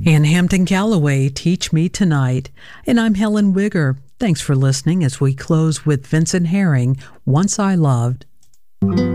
Ann Hampton Callaway, Teach Me Tonight. And I'm Helen Wigger. Thanks for listening as we close with Vincent Herring, Once I Loved.